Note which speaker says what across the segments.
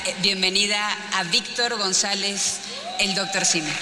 Speaker 1: bienvenida a Víctor González, el Dr. Simi.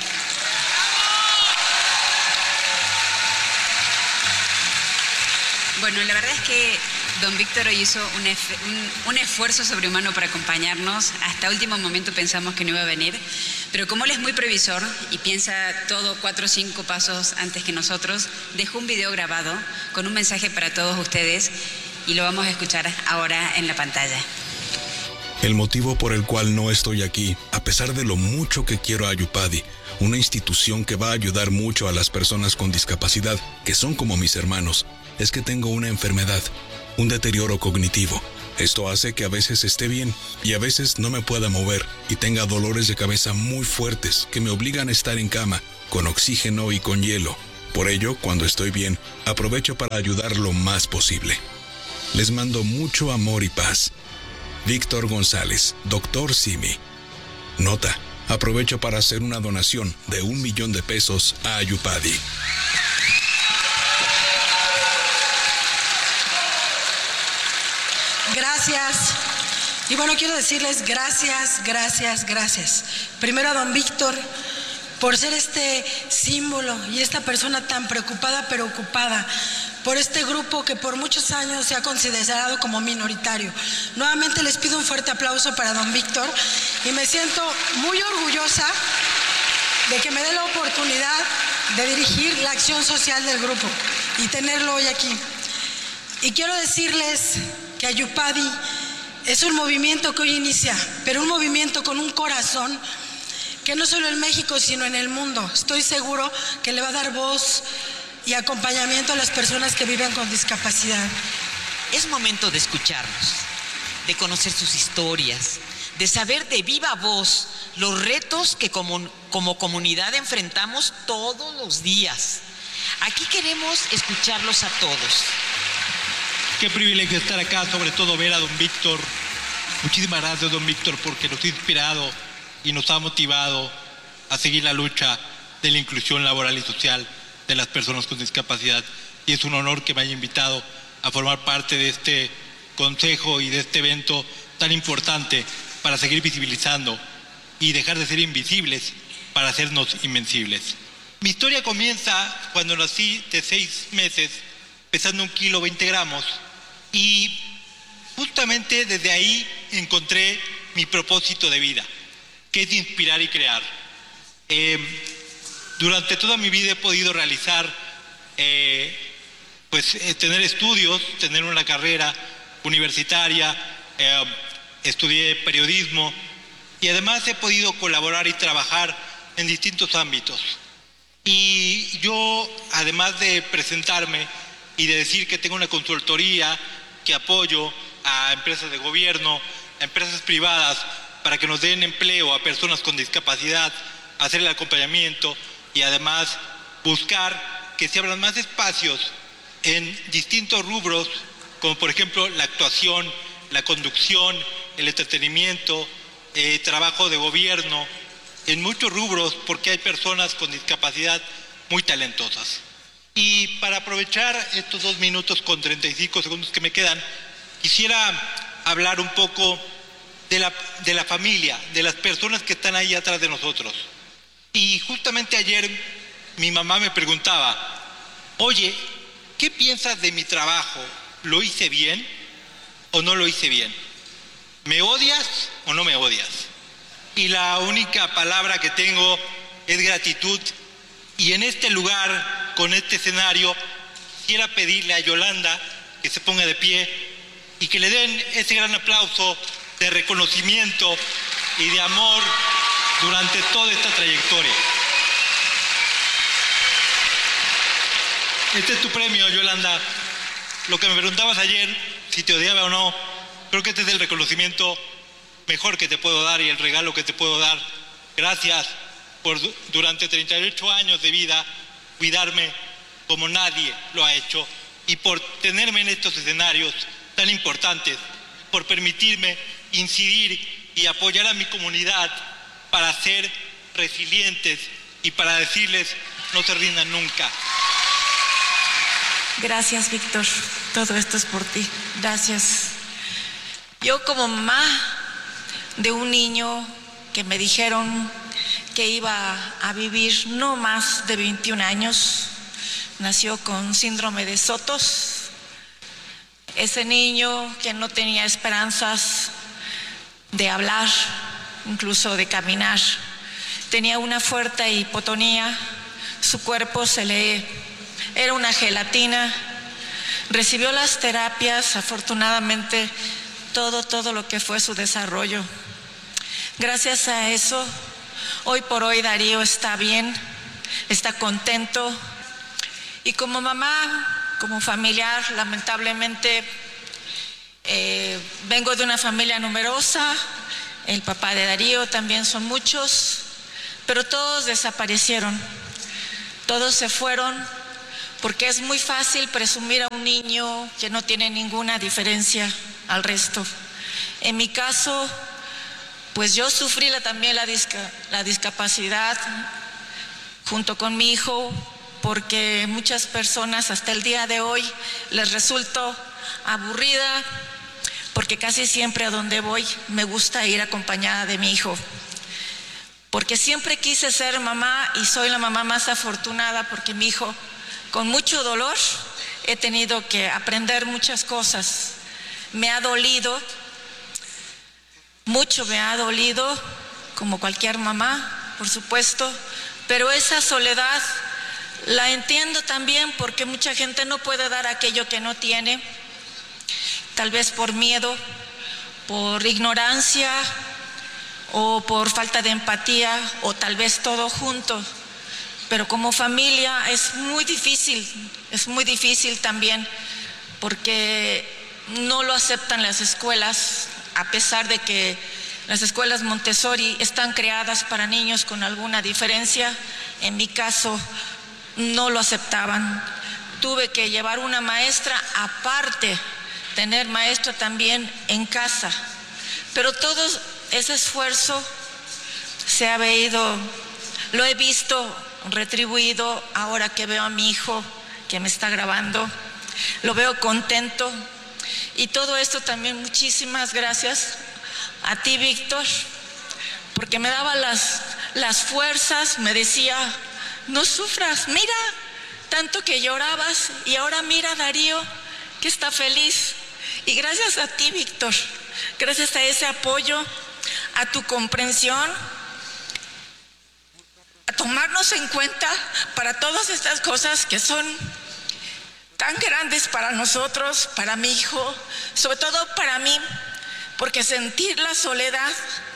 Speaker 1: Bueno, la verdad es que don Víctor hoy hizo un esfuerzo sobrehumano para acompañarnos. Hasta último momento pensamos que no iba a venir, pero como él es muy previsor y piensa todo 4 o 5 pasos antes que nosotros, dejó un video grabado con un mensaje para todos ustedes y lo vamos a escuchar ahora en la pantalla.
Speaker 2: El motivo por el cual no estoy aquí, a pesar de lo mucho que quiero a Ayupadi, una institución que va a ayudar mucho a las personas con discapacidad, que son como mis hermanos, es que tengo una enfermedad, un deterioro cognitivo. Esto hace que a veces esté bien y a veces no me pueda mover y tenga dolores de cabeza muy fuertes que me obligan a estar en cama, con oxígeno y con hielo. Por ello, cuando estoy bien, aprovecho para ayudar lo más posible. Les mando mucho amor y paz. Víctor González, Dr. Simi. Nota: aprovecho para hacer una donación de $1 millón a Ayupadi.
Speaker 3: Gracias. Y bueno, quiero decirles gracias. Primero a don Víctor por ser este símbolo y esta persona tan preocupada pero ocupada por este grupo que por muchos años se ha considerado como minoritario. Nuevamente les pido un fuerte aplauso para don Víctor y me siento muy orgullosa de que me dé la oportunidad de dirigir la acción social del grupo y tenerlo hoy aquí. Y quiero decirles que Ayupadi es un movimiento que hoy inicia, pero un movimiento con un corazón que no solo en México, sino en el mundo. Estoy seguro que le va a dar voz y acompañamiento a las personas que viven con discapacidad.
Speaker 4: Es momento de escucharlos, de conocer sus historias, de saber de viva voz los retos que como comunidad enfrentamos todos los días. Aquí queremos escucharlos a todos.
Speaker 5: Qué privilegio estar acá, sobre todo ver a don Víctor. Muchísimas gracias, don Víctor, porque nos ha inspirado y nos ha motivado a seguir la lucha de la inclusión laboral y social de las personas con discapacidad. Y es un honor que me haya invitado a formar parte de este consejo y de este evento tan importante para seguir visibilizando y dejar de ser invisibles para hacernos invencibles. Mi historia comienza cuando nací de 6 meses, pesando 1 kilo 20 gramos. Y justamente desde ahí encontré mi propósito de vida, que es inspirar y crear. Durante toda mi vida he podido realizar, tener estudios, tener una carrera universitaria, estudié periodismo y además he podido colaborar y trabajar en distintos ámbitos. Y yo, además de presentarme y de decir que tengo una consultoría, que apoyo a empresas de gobierno, a empresas privadas, para que nos den empleo a personas con discapacidad, hacer el acompañamiento y además buscar que se abran más espacios en distintos rubros, como por ejemplo la actuación, la conducción, el entretenimiento, trabajo de gobierno, en muchos rubros, porque hay personas con discapacidad muy talentosas. Y para aprovechar estos 2 minutos con 35 segundos que me quedan, quisiera hablar un poco de la familia, de las personas que están ahí atrás de nosotros. Y justamente ayer mi mamá me preguntaba: oye, ¿qué piensas de mi trabajo? ¿Lo hice bien o no lo hice bien? ¿Me odias o no me odias? Y la única palabra que tengo es gratitud. Y en este lugar, con este escenario, quisiera pedirle a Yolanda que se ponga de pie y que le den ese gran aplauso de reconocimiento y de amor durante toda esta trayectoria. Este es tu premio, Yolanda. Lo que me preguntabas ayer, si te odiaba o no, creo que este es el reconocimiento mejor que te puedo dar y el regalo que te puedo dar. Gracias por durante 38 años de vida cuidarme como nadie lo ha hecho y por tenerme en estos escenarios tan importantes, por permitirme incidir y apoyar a mi comunidad para ser resilientes y para decirles: no se rindan nunca.
Speaker 6: Gracias, Víctor. Todo esto es por ti. Gracias. Yo como mamá de un niño que me dijeron que iba a vivir no más de 21 años. Nació con síndrome de Sotos. Ese niño que no tenía esperanzas de hablar, incluso de caminar, tenía una fuerte hipotonía, su cuerpo era una gelatina. Recibió las terapias, afortunadamente, todo lo que fue su desarrollo. Gracias a eso, hoy por hoy Darío está bien, está contento. Y como mamá, como familiar, lamentablemente, vengo de una familia numerosa. El papá de Darío también son muchos, pero todos desaparecieron. Todos se fueron porque es muy fácil presumir a un niño que no tiene ninguna diferencia al resto. En mi caso, pues yo sufrí también la discapacidad junto con mi hijo, porque muchas personas hasta el día de hoy les resulto aburrida, porque casi siempre a donde voy me gusta ir acompañada de mi hijo. Porque siempre quise ser mamá y soy la mamá más afortunada, porque mi hijo, con mucho dolor, he tenido que aprender muchas cosas. Me ha dolido, mucho me ha dolido, como cualquier mamá, por supuesto, pero esa soledad la entiendo también, porque mucha gente no puede dar aquello que no tiene, tal vez por miedo, por ignorancia o por falta de empatía, o tal vez todo junto. Pero como familia es muy difícil también, porque no lo aceptan las escuelas, a pesar de que las escuelas Montessori están creadas para niños con alguna diferencia. En mi caso no lo aceptaban. Tuve que llevar una maestra aparte, tener maestra también en casa. Pero todo ese esfuerzo lo he visto retribuido ahora que veo a mi hijo que me está grabando. Lo veo contento. Y todo esto también, muchísimas gracias a ti, Víctor, porque me daba las fuerzas, me decía: no sufras, mira, tanto que llorabas y ahora mira a Darío que está feliz. Y gracias a ti, Víctor, gracias a ese apoyo, a tu comprensión, a tomarnos en cuenta para todas estas cosas que son tan grandes para nosotros, para mi hijo, sobre todo para mí, porque sentir la soledad,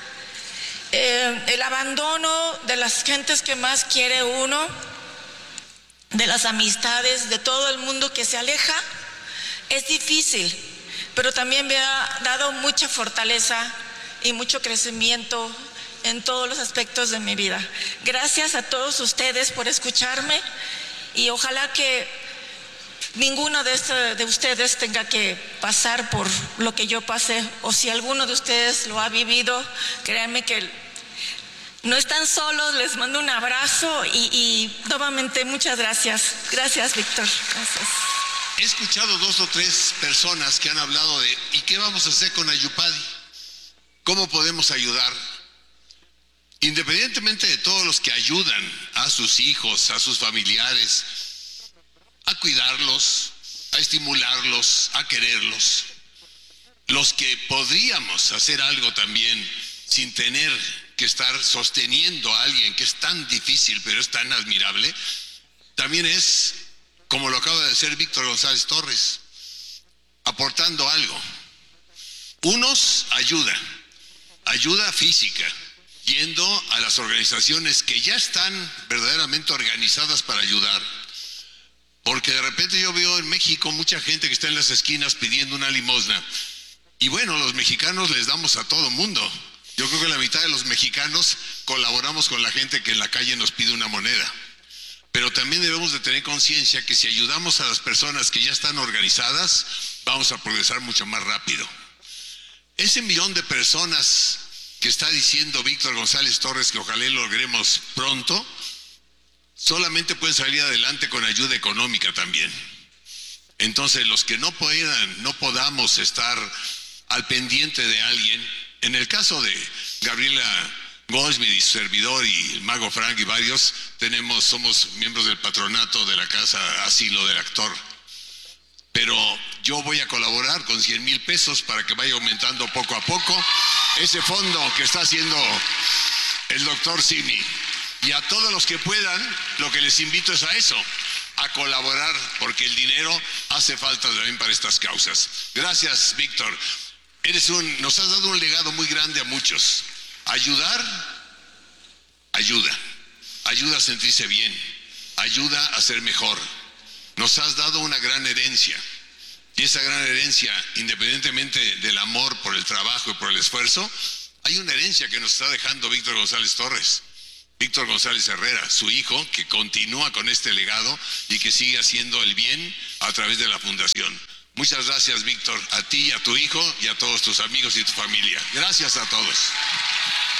Speaker 6: el abandono de las gentes que más quiere uno, de las amistades, de todo el mundo que se aleja, es difícil, pero también me ha dado mucha fortaleza y mucho crecimiento en todos los aspectos de mi vida. Gracias a todos ustedes por escucharme, y ojalá que ninguno de ustedes tenga que pasar por lo que yo pasé, o si alguno de ustedes lo ha vivido, créanme que no están solos. Les mando un abrazo y nuevamente muchas gracias. Gracias, Víctor. Gracias.
Speaker 7: He escuchado 2 o 3 personas que han hablado de ¿y qué vamos a hacer con Ayupadi? ¿Cómo podemos ayudar? Independientemente de todos los que ayudan a sus hijos, a sus familiares, a cuidarlos, a estimularlos, a quererlos, los que podríamos hacer algo también sin tener que estar sosteniendo a alguien que es tan difícil pero es tan admirable, también es, como lo acaba de decir Víctor González Torres, aportando algo. Unos ayuda física, yendo a las organizaciones que ya están verdaderamente organizadas para ayudar. Porque de repente yo veo en México mucha gente que está en las esquinas pidiendo una limosna. Y bueno, los mexicanos les damos a todo mundo. Yo creo que la mitad de los mexicanos colaboramos con la gente que en la calle nos pide una moneda. Pero también debemos de tener conciencia que si ayudamos a las personas que ya están organizadas, vamos a progresar mucho más rápido. Ese 1 millón de personas que está diciendo Víctor González Torres que ojalá logremos pronto, solamente pueden salir adelante con ayuda económica también. Entonces, los que no podamos estar al pendiente de alguien, En el caso de Gabriela Goldsmith y su servidor y el mago Frank y varios, somos miembros del patronato de la Casa Asilo del Actor. Pero yo voy a colaborar con 100,000 pesos para que vaya aumentando poco a poco ese fondo que está haciendo el doctor Simi. Y a todos los que puedan, lo que les invito es a eso, a colaborar, porque el dinero hace falta también para estas causas. Gracias, Víctor. Nos has dado un legado muy grande a muchos. Ayudar, ayuda a sentirse bien, ayuda a ser mejor. Nos has dado una gran herencia, y esa gran herencia, independientemente del amor por el trabajo y por el esfuerzo, hay una herencia que nos está dejando Víctor González Torres, Víctor González Herrera, su hijo, que continúa con este legado y que sigue haciendo el bien a través de la fundación. Muchas gracias, Víctor, a ti, a tu hijo y a todos tus amigos y tu familia. Gracias a todos.